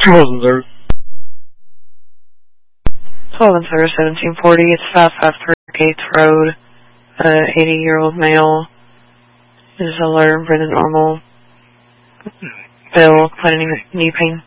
wasn't there. 12 and 3rd, 1740. It's 553 Gates Road. 80-year-old male is alert, breathing normal. Bill, complaining of knee pain.